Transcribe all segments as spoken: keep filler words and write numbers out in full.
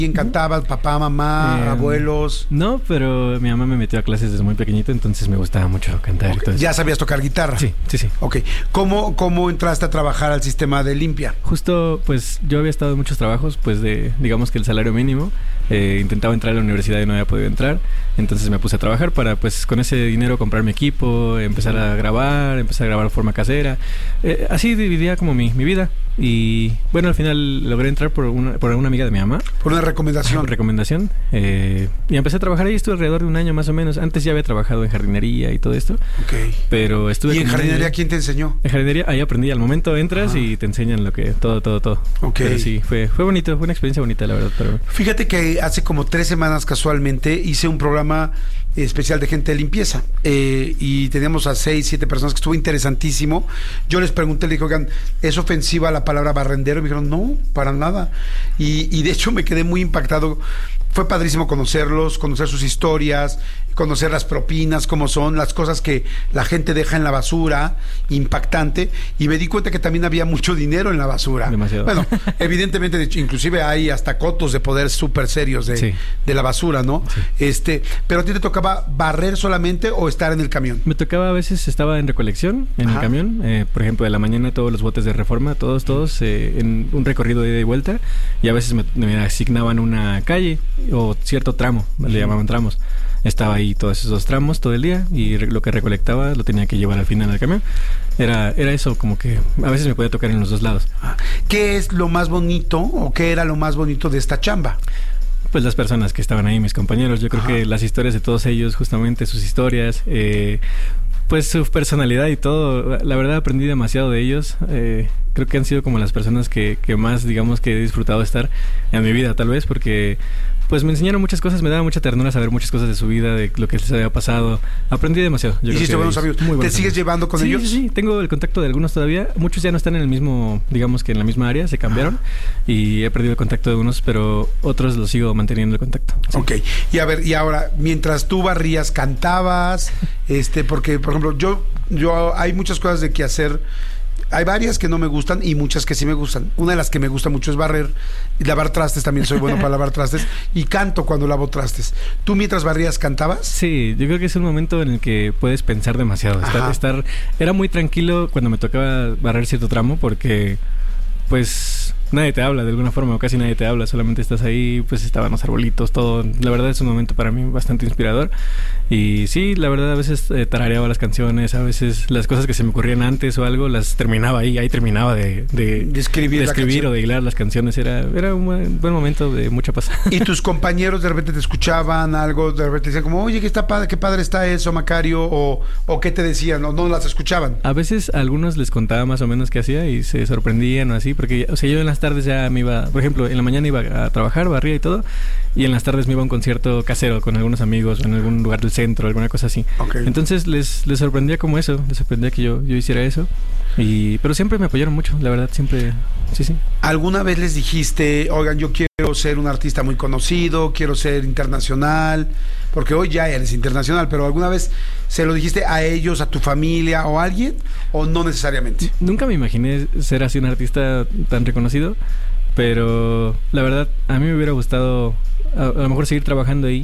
¿Quién cantaba? ¿Papá, mamá, eh, abuelos? No, pero mi mamá me metió a clases desde muy pequeñito, entonces me gustaba mucho cantar. Okay. ¿Ya sabías tocar guitarra? Sí, sí, sí. Ok. ¿Cómo, cómo entraste a trabajar al sistema de Limpia? Justo, pues, yo había estado en muchos trabajos, pues, de, digamos que el salario mínimo. Eh, intentaba entrar a la universidad y no había podido entrar. Entonces me puse a trabajar para, pues, con ese dinero comprar mi equipo, empezar a grabar, empezar a grabar de forma casera. Eh, así dividía como mi, mi vida. Y, bueno, al final logré entrar por una, por una amiga de mi mamá. Por una recomendación. Recomendación. Eh, y empecé a trabajar ahí, estuve alrededor de un año más o menos. Antes ya había trabajado en jardinería y todo esto. Ok. Pero estuve... ¿Y en jardinería quién te enseñó? En jardinería, ahí aprendí. Al momento entras, ajá, y te enseñan lo que... Todo, todo, todo. Ok. Pero sí, fue, fue bonito, fue una experiencia bonita, la verdad. Pero... Fíjate que hace como tres semanas casualmente hice un programa especial de gente de limpieza eh, y teníamos a seis, siete personas que estuvo interesantísimo. Yo les pregunté, le dije, oigan, ¿es ofensiva la palabra barrendero? Y me dijeron, no, para nada. Y, y de hecho me quedé muy impactado. Fue padrísimo conocerlos, conocer sus historias, conocer las propinas, cómo son, las cosas que la gente deja en la basura, impactante, y me di cuenta que también había mucho dinero en la basura. Demasiado. Bueno, evidentemente, de hecho, inclusive hay hasta cotos de poder súper serios de, sí, de la basura, ¿no? Sí. Este, pero ¿a ti te tocaba barrer solamente o estar en el camión? Me tocaba, a veces estaba en recolección, en Ajá. el camión, eh, por ejemplo, de la mañana todos los botes de Reforma, todos, todos, eh, en un recorrido de ida y vuelta, y a veces me, me asignaban una calle o cierto tramo, le llamaban tramos. Estaba ahí todos esos tramos todo el día y re- lo que recolectaba lo tenía que llevar al final al camión. Era, era eso, como que a veces me podía tocar en los dos lados. ¿Qué es lo más bonito o qué era lo más bonito de esta chamba? Pues las personas que estaban ahí, mis compañeros. Yo creo Ajá. que las historias de todos ellos, justamente sus historias, eh, pues su personalidad y todo. La verdad aprendí demasiado de ellos. Eh, creo que han sido como las personas que, que más, digamos, que he disfrutado de estar en mi vida, tal vez, porque... pues me enseñaron muchas cosas, me daba mucha ternura saber muchas cosas de su vida, de lo que les había pasado. Aprendí demasiado. Yo ¿Hiciste buenos amigos? ¿Te sigues amigos. llevando con sí, ellos? Sí, sí, tengo el contacto de algunos todavía. Muchos ya no están en el mismo, digamos que en la misma área, se cambiaron. Ah. Y he perdido el contacto de algunos, pero otros los sigo manteniendo el contacto. Sí. Ok. Y a ver, y ahora, mientras tú barrías, cantabas, este, porque, por ejemplo, yo, yo hay muchas cosas de que hacer. Hay varias que no me gustan y muchas que sí me gustan. Una de las que me gusta mucho es barrer. Y lavar trastes, también soy bueno para lavar trastes. Y canto cuando lavo trastes. ¿Tú mientras barrías cantabas? Sí, yo creo que es un momento en el que puedes pensar demasiado. Estar, estar, era muy tranquilo cuando me tocaba barrer cierto tramo porque, pues... nadie te habla de alguna forma, o casi nadie te habla, solamente estás ahí, pues estaban los arbolitos, todo. La verdad es un momento para mí bastante inspirador. Y sí, la verdad a veces eh, tarareaba las canciones, a veces las cosas que se me ocurrían antes o algo, las terminaba ahí, ahí terminaba de, de, de escribir, de escribir o de hilar las canciones. Era, era un buen, buen momento de mucha paz. ¿Y tus compañeros de repente te escuchaban algo, de repente decían como, oye, qué está padre, qué padre está eso, Macario? O, o qué te decían, o no las escuchaban? A veces a algunos les contaba más o menos qué hacía y se sorprendían o así, porque, o sea, yo en las tardes ya me iba, por ejemplo, en la mañana iba a trabajar, barría y todo, y en las tardes me iba a un concierto casero con algunos amigos o en algún lugar del centro, alguna cosa así. Okay. Entonces les, les sorprendía como eso, les sorprendía que yo, yo hiciera eso, y pero siempre me apoyaron mucho, la verdad, siempre, sí, sí. ¿Alguna vez les dijiste, oigan, yo quiero ser un artista muy conocido, quiero ser internacional? Porque hoy ya eres internacional, pero ¿alguna vez se lo dijiste a ellos, a tu familia o a alguien? ¿O no necesariamente? Nunca me imaginé ser así un artista tan reconocido, pero la verdad a mí me hubiera gustado a, a lo mejor seguir trabajando ahí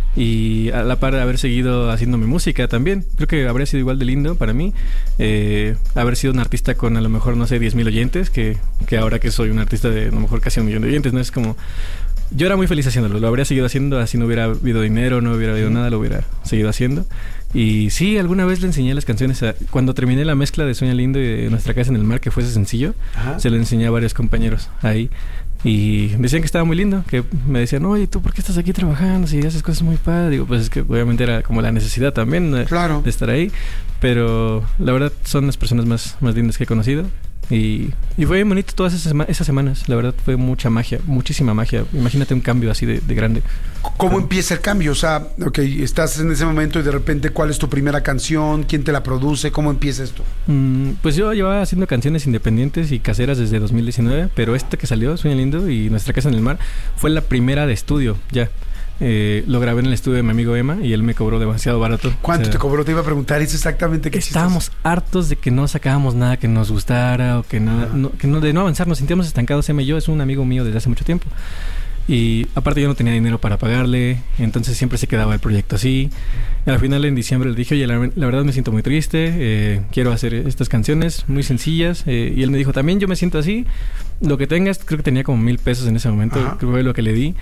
y a la par haber seguido haciendo mi música también. Creo que habría sido igual de lindo para mí eh, haber sido un artista con a lo mejor, no sé, diez mil oyentes que, que ahora que soy un artista de a lo mejor casi un millón de oyentes. No es como... Yo era muy feliz haciéndolo, lo habría seguido haciendo, así no hubiera habido dinero, no hubiera habido nada, lo hubiera seguido haciendo. Y sí, alguna vez le enseñé las canciones a, cuando terminé la mezcla de Sueña Lindo y de Nuestra Casa en el Mar, que fue ese sencillo. Ajá. Se lo enseñé a varios compañeros ahí y decían que estaba muy lindo, que me decían, oye, ¿tú por qué estás aquí trabajando si haces cosas muy padres? Digo, pues es que obviamente era como la necesidad también de, claro. de estar ahí, pero la verdad son las personas más, más lindas que he conocido. Y, y fue bonito todas esas, esas semanas. La verdad fue mucha magia, muchísima magia. Imagínate un cambio así de, de grande. ¿Cómo empieza el cambio? O sea, ok, estás en ese momento y de repente, ¿cuál es tu primera canción? ¿Quién te la produce? ¿Cómo empieza esto? Mm, pues yo llevaba haciendo canciones independientes y caseras desde dos mil diecinueve, pero esta que salió, Sueña Lindo y Nuestra Casa en el Mar, fue la primera de estudio ya. Eh, lo grabé en el estudio de mi amigo Emma y él me cobró demasiado barato. ¿Cuánto o sea, te cobró? Te iba a preguntar eso exactamente. ¿Qué estábamos chistes? Hartos de que no sacábamos nada que nos gustara o que nada, no, que no, de no avanzar, nos sentíamos estancados. Emma y yo, es un amigo mío desde hace mucho tiempo. Y aparte yo no tenía dinero para pagarle, entonces siempre se quedaba el proyecto así. Y al final en diciembre le dije, oye, la, la verdad me siento muy triste, eh, quiero hacer estas canciones muy sencillas. Eh, y él me dijo, también yo me siento así, lo que tengas, creo que tenía como mil pesos en ese momento, Ajá. creo que fue lo que le di.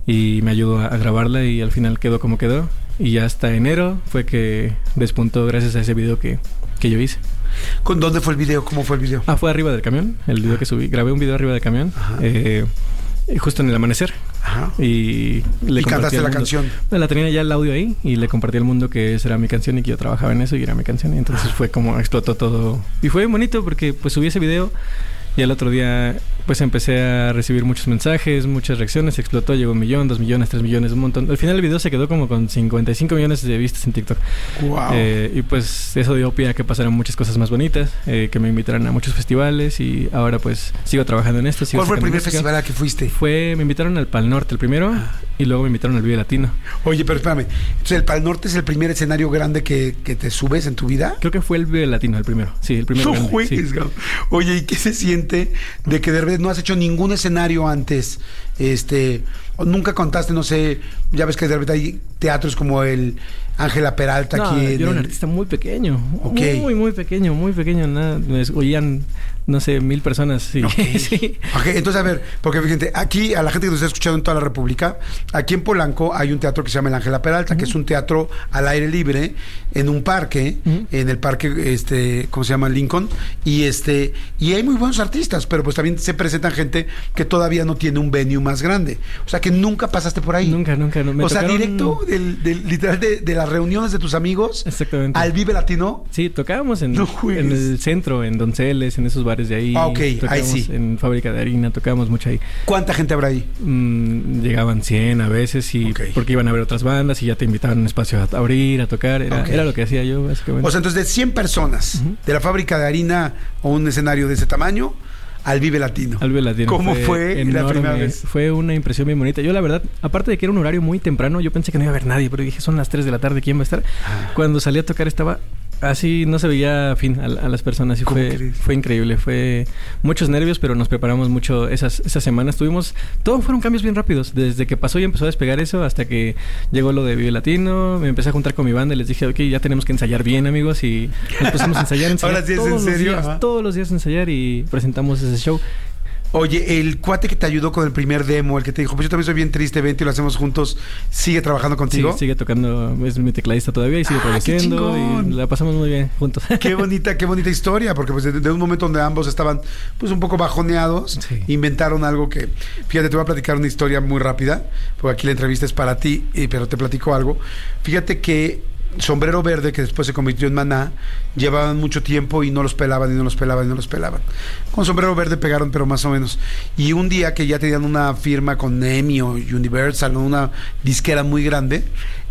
Y me ayudó a, a grabarla y al final quedó como quedó. Y ya hasta enero fue que despuntó gracias a ese video que, que yo hice. ¿Con dónde fue el video? ¿Cómo fue el video? Ah, fue arriba del camión, el video que subí. Grabé un video arriba del camión, eh, justo en el amanecer. Ajá. Y le ¿Y cantaste la canción? La tenía ya el audio ahí y le compartí al mundo que esa era mi canción y que yo trabajaba en eso y era mi canción. Y entonces Ajá. fue como explotó todo. Y fue bonito porque pues subí ese video y al otro día pues empecé a recibir muchos mensajes, muchas reacciones, explotó, llegó un millón, dos millones, tres millones, un montón. Al final el video se quedó como con cincuenta y cinco millones de vistas en TikTok. Wow. Eh, y pues eso dio pie a que pasaran muchas cosas más bonitas, eh, que me invitaran a muchos festivales y ahora pues sigo trabajando en esto. ¿Cuál fue el primer música. festival a que fuiste? Fue, me invitaron al Pal Norte el primero ah. y luego me invitaron al Vive Latino. Oye, pero espérame, entonces el Pal Norte es el primer escenario grande que, que te subes en tu vida. Creo que fue el Vive Latino el primero, sí, el primero. No juegues, sí. Oye, ¿y qué se siente de que de repente no has hecho ningún escenario antes? Este, nunca contaste, no sé, ya ves que de repente hay teatros como el Ángela Peralta no, aquí. Yo era un el... artista muy pequeño, okay. muy, muy pequeño, muy pequeño, nada, me oían, no sé, mil personas. Sí. Okay. sí. Ok, entonces a ver, porque fíjate, aquí a la gente que nos está escuchando en toda la República, aquí en Polanco hay un teatro que se llama el Ángela Peralta, uh-huh. que es un teatro al aire libre, en un parque, uh-huh. en el parque, este, ¿cómo se llama? Lincoln, y este, y hay muy buenos artistas, pero pues también se presentan gente que todavía no tiene un venue más grande. O sea que nunca pasaste por ahí. Nunca, nunca. No. Me o tocaron... sea, directo, del, del, literal, de, de las reuniones de tus amigos. Exactamente. Al Vive Latino. Sí, tocábamos en, no en el centro, en Donceles, en esos bares de ahí. Ah, ok, ahí sí. En Fábrica de Harina, tocábamos mucho ahí. ¿Cuánta gente habrá ahí? Mm, llegaban cien a veces y okay. porque iban a ver otras bandas y ya te invitaban a un espacio a abrir, a tocar. Era, okay. era lo que hacía yo, básicamente. O sea, entonces de cien personas uh-huh. de la Fábrica de Harina o un escenario de ese tamaño al Vive Latino. Al Vive Latino. ¿Cómo fue, fue la primera vez? Fue una impresión bien bonita. Yo, la verdad, aparte de que era un horario muy temprano, yo pensé que no iba a haber nadie, pero dije, son las tres de la tarde, ¿quién va a estar? Ah. Cuando salí a tocar estaba así, no se veía fin a, a las personas. Y fue, fue increíble. Fue muchos nervios, pero nos preparamos mucho esas, esas semanas. Tuvimos... Todos fueron cambios bien rápidos. Desde que pasó y empezó a despegar eso hasta que llegó lo de Vive Latino. Me empecé a juntar con mi banda y les dije, ok, ya tenemos que ensayar bien, amigos. Y nos pusimos a ensayar, ensayar. Ahora sí es todos en serio. Los días, todos los días ensayar y presentamos ese show. Oye, el cuate que te ayudó con el primer demo, el que te dijo, pues yo también soy bien triste, vente y lo hacemos juntos, ¿sigue trabajando contigo? Sí, sigue tocando, es mi tecladista todavía y sigue ah, produciendo y la pasamos muy bien juntos. Qué bonita, qué bonita historia, porque pues de, de un momento donde ambos estaban pues un poco bajoneados, sí. inventaron algo que, fíjate, te voy a platicar una historia muy rápida, porque aquí la entrevista es para ti, pero te platico algo. Fíjate que Sombrero Verde, que después se convirtió en Maná, llevaban mucho tiempo y no los pelaban y no los pelaban y no los pelaban. Con Sombrero Verde pegaron, pero más o menos. Y un día que ya tenían una firma con E M I o Universal, una disquera muy grande,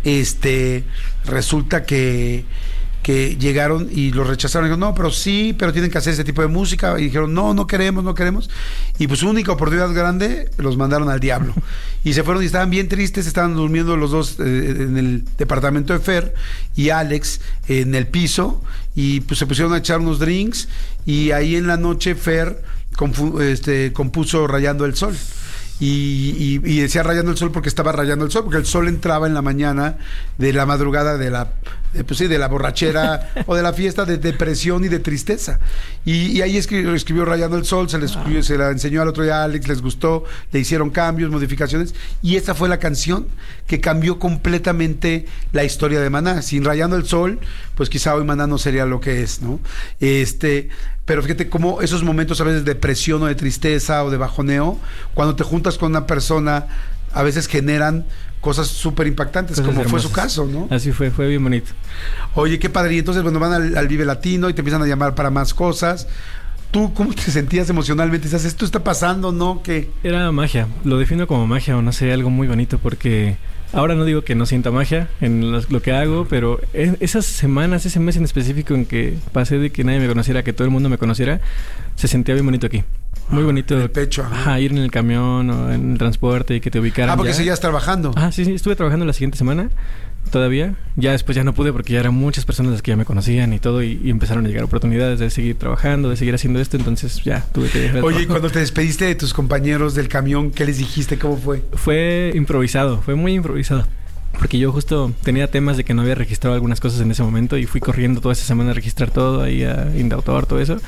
este resulta que que llegaron y los rechazaron. Y dijeron, no, pero sí, pero tienen que hacer ese tipo de música. Y dijeron, no, no queremos, no queremos. Y pues su única oportunidad grande, los mandaron al diablo. Y se fueron y estaban bien tristes, estaban durmiendo los dos eh, en el departamento de Fer y Alex en el piso. Y pues se pusieron a echar unos drinks. Y ahí en la noche Fer confu- este, compuso Rayando el Sol. Y, y, y decía Rayando el Sol porque estaba rayando el sol, porque el sol entraba en la mañana de la madrugada de la, de, pues sí, de la borrachera o de la fiesta de depresión y de tristeza. Y, y ahí escribió, escribió Rayando el Sol, se, les, wow. se la enseñó al otro día a Alex, les gustó, le hicieron cambios, modificaciones, y esta fue la canción que cambió completamente la historia de Maná. Sin Rayando el Sol, pues quizá hoy Maná no sería lo que es, ¿no? Este... Pero fíjate cómo esos momentos a veces de depresión o de tristeza o de bajoneo, cuando te juntas con una persona, a veces generan cosas súper impactantes, cosas como hermosas. Fue su caso, ¿no? Así fue, fue bien bonito. Oye, qué padre. Y entonces, bueno, van al, al Vive Latino y te empiezan a llamar para más cosas. ¿Tú cómo te sentías emocionalmente? Dices, ¿esto está pasando, no? ¿Qué? Era magia. Lo defino como magia o no sé, algo muy bonito porque... Ahora no digo que no sienta magia en lo, lo que hago, pero en esas semanas, ese mes en específico en que pasé de que nadie me conociera a que todo el mundo me conociera, se sentía bien bonito aquí. muy bonito. En el pecho. Ajá. Ajá, ir en el camión o en el transporte y que te ubicaran. Ah, porque ya. seguías trabajando. Ah, sí, sí, estuve trabajando la siguiente semana todavía. Ya después ya no pude porque ya eran muchas personas las que ya me conocían y todo y, y empezaron a llegar oportunidades de seguir trabajando, de seguir haciendo esto, entonces ya tuve que dejar el Oye, y trabajo. cuando te despediste de tus compañeros del camión, ¿qué les dijiste? ¿Cómo fue? Fue improvisado, fue muy improvisado. Porque yo justo tenía temas de que no había registrado algunas cosas en ese momento y fui corriendo toda esa semana a registrar todo ahí a Indautor, todo eso.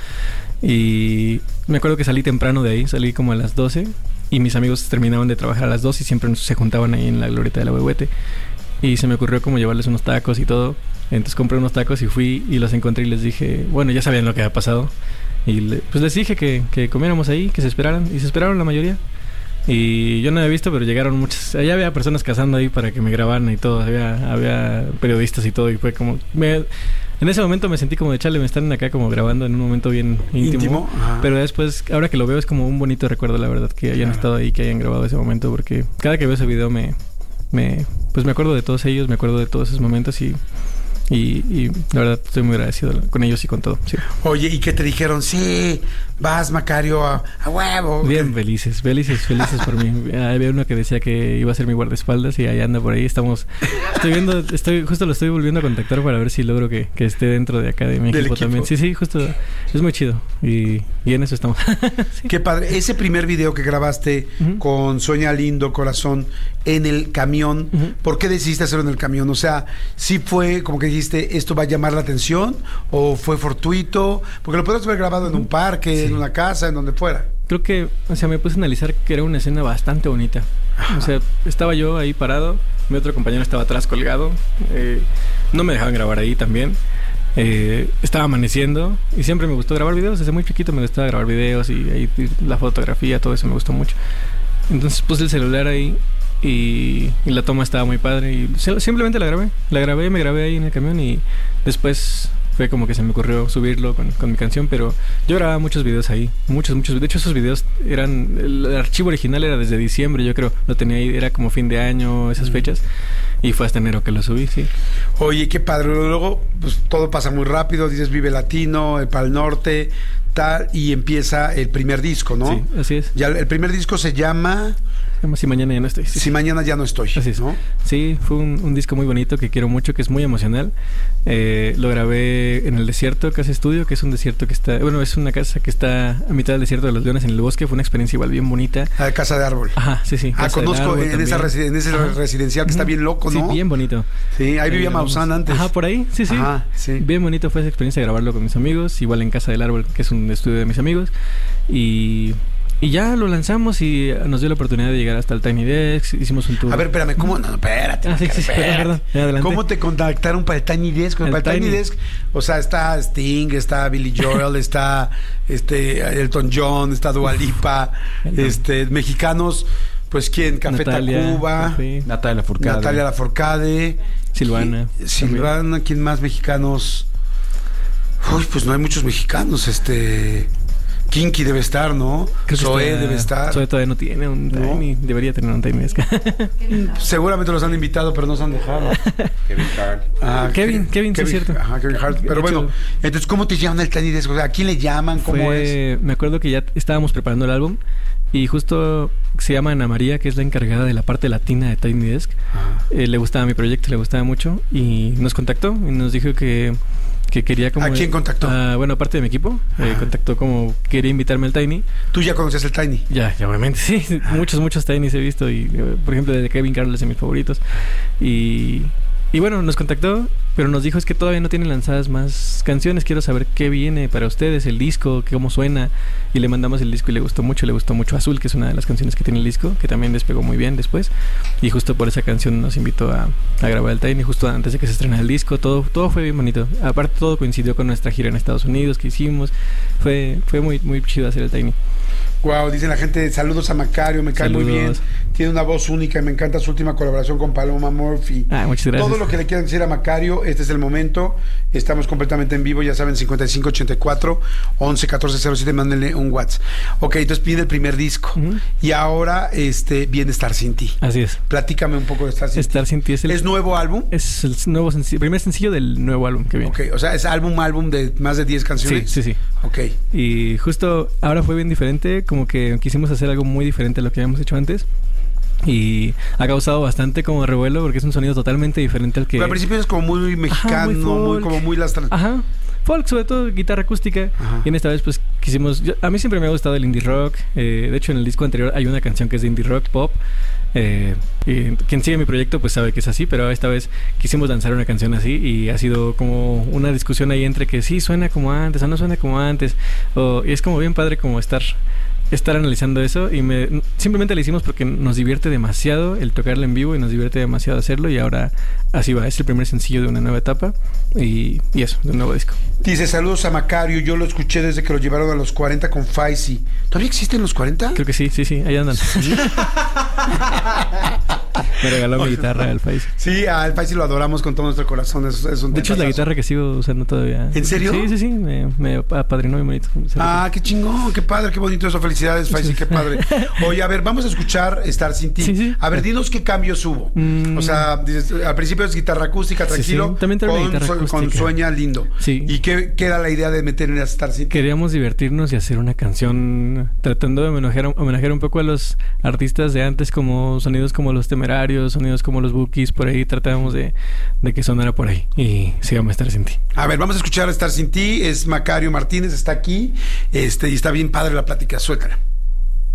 Y me acuerdo que salí temprano de ahí, salí como a las doce y mis amigos terminaban de trabajar a las dos y siempre se juntaban ahí en la glorieta de la Huehuete. Y se me ocurrió como llevarles unos tacos y todo. Entonces compré unos tacos y fui y los encontré y les dije, bueno, ya sabían lo que había pasado. Y le, pues les dije que, que comiéramos ahí, que se esperaran. Y se esperaron la mayoría. Y yo no había visto, pero llegaron muchas. Allá había personas cazando ahí para que me grabaran y todo. Había, había periodistas y todo. Y fue como... Me, en ese momento me sentí como de chale, me están acá como grabando en un momento bien íntimo. ¿Íntimo? Pero después, ahora que lo veo, es como un bonito recuerdo, la verdad, que hayan claro. estado ahí, que hayan grabado ese momento. Porque cada que veo ese video me... me pues me acuerdo de todos ellos, me acuerdo de todos esos momentos y... Y, y la verdad estoy muy agradecido con ellos y con todo. Sí. Oye, ¿y qué te dijeron? Sí, vas, Macario, a, a huevo. Bien ¿Qué? felices, felices, felices por mí. Había uno que decía que iba a ser mi guardaespaldas y ahí anda por ahí. Estamos, estoy viendo, estoy justo lo estoy volviendo a contactar para ver si logro que, que esté dentro de acá de mi equipo, equipo también. Sí, sí, justo es muy chido y, y en eso estamos. Sí. Qué padre. Ese primer video que grabaste uh-huh. con Sueña Lindo, Corazón, en el camión, uh-huh. ¿por qué decidiste hacerlo en el camión? O sea, ¿sí fue como que dijiste, esto va a llamar la atención? ¿O fue fortuito? Porque lo podrías haber grabado en un parque, sí. en una casa, en donde fuera. Creo que, o sea, me puse a analizar que era una escena bastante bonita. Ajá. O sea, estaba yo ahí parado, mi otro compañero estaba atrás colgado, eh, no me dejaban grabar ahí también. Eh, estaba amaneciendo y siempre me gustó grabar videos, desde muy chiquito me gustaba grabar videos y, y, y la fotografía, todo eso me gustó mucho. Entonces puse el celular ahí y, y la toma estaba muy padre y simplemente la grabé, la grabé, me grabé ahí en el camión y después fue como que se me ocurrió subirlo con, con mi canción, pero yo grababa muchos videos ahí, muchos, muchos. De hecho, esos videos eran, el archivo original era desde diciembre, yo creo, lo tenía ahí, era como fin de año, esas fechas, y fue hasta enero que lo subí, sí. Oye, qué padre, luego pues todo pasa muy rápido, dices Vive Latino, el Pal Norte, tal, y empieza el primer disco, ¿no? Sí, así es. Ya el primer disco se llama... Si mañana ya no estoy. Sí. Si mañana ya no estoy. Así es. ¿No? Sí, fue un, un disco muy bonito que quiero mucho, que es muy emocional. Eh, lo grabé en el desierto, Casa Estudio, que es un desierto que está... Bueno, es una casa que está a mitad del desierto de los Leones, en el bosque. Fue una experiencia igual bien bonita. Ah, Casa de Árbol. Ajá, sí, sí. Ah, conozco en, esa residen- en ese Ajá. residencial que está bien loco, ¿no? Sí, bien bonito. Sí, ahí vivía Maussan antes. Ajá, por ahí, sí, sí. Ajá, sí. Bien bonito fue esa experiencia de grabarlo con mis amigos. Igual en Casa del Árbol, que es un estudio de mis amigos. Y... Y ya lo lanzamos y nos dio la oportunidad de llegar hasta el Tiny Desk. Hicimos un tour. A ver, espérame, ¿cómo? No, espérate. Ah, sí, sí, espérate. Perdón, perdón. ¿Cómo te contactaron para el Tiny Desk? Para el Tiny, Tiny Desk, o sea, está Sting, está Billy Joel, está este Elton John, está Dua Lipa, este, mexicanos, pues ¿quién? Café Tacuba, Café. Natalia Lafourcade. Natalia Lafourcade. Silvana. Silvana, ¿quién más mexicanos? Uy, pues no hay muchos mexicanos, este... Kinky debe estar, ¿no? Zoé debe estar. Zoé todavía no tiene un Tiny. No. Debería tener un Tiny Desk. Seguramente los han invitado, pero no se han dejado. Kevin Hart. Ah, Kevin, Kevin, Kevin, sí es cierto. Ajá, Kevin Hart. Pero bueno, entonces, ¿cómo te llaman el Tiny Desk? O sea, ¿a quién le llaman? ¿Cómo fue, es? Me acuerdo que ya estábamos preparando el álbum y justo se llama Ana María, que es la encargada de la parte latina de Tiny Desk. Eh, le gustaba mi proyecto, le gustaba mucho y nos contactó y nos dijo que... que quería como... ¿A quién contactó? Uh, bueno, aparte de mi equipo, eh, contactó como... Quería invitarme al Tiny. ¿Tú ya conocías el Tiny? Ya, ya obviamente, sí. Ah. Muchos, muchos Tinys he visto. Y, por ejemplo, de Kevin Carlos es de mis favoritos. Y... Y bueno, nos contactó, pero nos dijo es que todavía no tienen lanzadas más canciones, quiero saber qué viene para ustedes, el disco, cómo suena. Y le mandamos el disco y le gustó mucho, le gustó mucho Azul, que es una de las canciones que tiene el disco, que también despegó muy bien después. Y justo por esa canción nos invitó a, a grabar el Tiny, justo antes de que se estrenara el disco. Todo, todo fue bien bonito. Aparte todo coincidió con nuestra gira en Estados Unidos que hicimos. Fue, fue muy, muy chido hacer el Tiny. Wow, dice la gente, saludos a Macario, me cae saludos. Muy bien. Tiene una voz única y me encanta su última colaboración con Paloma Murphy. Ah, muchas gracias. Todo lo que le quieran decir a Macario, este es el momento. Estamos completamente en vivo, ya saben, cincuenta y cinco ochenta y cuatro once catorce cero siete, mándenle un WhatsApp. Ok, entonces viene el primer disco. Uh-huh. Y ahora este viene Estar Sin Ti. Así es. Platícame un poco de Estar Sin Estar Ti. Sin Ti es el... ¿Es nuevo álbum? Es el nuevo sencillo, primer sencillo del nuevo álbum que viene. Ok, o sea, es álbum, álbum de más de diez canciones. Sí, sí, sí. Ok. Y justo ahora fue bien diferente. como que quisimos hacer algo muy diferente a lo que habíamos hecho antes. Y ha causado bastante como revuelo porque es un sonido totalmente diferente al que... Pero al principio es como muy mexicano, Ajá, muy, muy como muy las... Ajá, folk, sobre todo guitarra acústica. Ajá. Y en esta vez pues quisimos... Yo, a mí siempre me ha gustado el indie rock. Eh, de hecho, en el disco anterior hay una canción que es de indie rock pop. Eh, y quien sigue mi proyecto pues sabe que es así, pero esta vez quisimos lanzar una canción así y ha sido como una discusión ahí entre que sí suena como antes o no suena como antes. O, y es como bien padre como estar... estar analizando eso y me simplemente lo hicimos porque nos divierte demasiado el tocarlo en vivo y nos divierte demasiado hacerlo y ahora así va, es el primer sencillo de una nueva etapa y, y eso, de un nuevo disco. Dice, saludos a Macario, yo lo escuché desde que lo llevaron a los cuarenta con Faisy. ¿Todavía existen los cuarenta? Creo que sí, sí, sí, ahí andan. ¿Sí? Me regaló mi guitarra al Faisy. Sí, al Faisy lo adoramos con todo nuestro corazón. Es, es un de hecho, es la guitarra que sigo usando todavía. ¿En serio? Sí, sí, sí, me, me apadrinó mi bonito. Ah, qué chingón, qué padre, qué bonito eso. Felicidades, Faisy, qué padre. Oye, a ver, vamos a escuchar Estar Sin Ti. Sí, sí. A ver, dinos qué cambios hubo. Mm. O sea, dices, al principio es guitarra acústica, tranquilo. Sí, sí. También con, guitarra su, acústica. Con Sueña Lindo. Sí. ¿Y qué, qué era la idea de meter en Estar Sin Ti? Queríamos divertirnos y hacer una canción tratando de homenajear, homenajear un poco a los artistas de antes, como sonidos como Los Temerarios, sonidos como Los Bookies, por ahí tratábamos de, de que sonara por ahí. Y se llama Estar Sin Ti. A ver, vamos a escuchar Estar Sin Ti. Es Macario Martínez, está aquí. Este, y está bien padre la plática. Suéltala.